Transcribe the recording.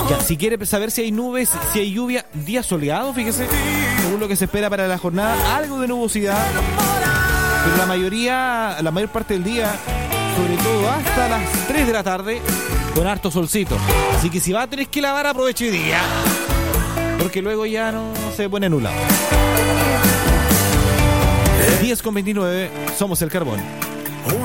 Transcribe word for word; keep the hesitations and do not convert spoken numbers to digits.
Ya, si quiere saber si hay nubes, si hay lluvia, día soleado, fíjese, según lo que se espera para la jornada, algo de nubosidad, pero la mayoría, la mayor parte del día, sobre todo hasta las tres de la tarde, con harto solcito. Así que si va a tener que lavar, aproveche hoy día, porque luego ya no se pone nublado. diez con veintinueve, somos el carbón.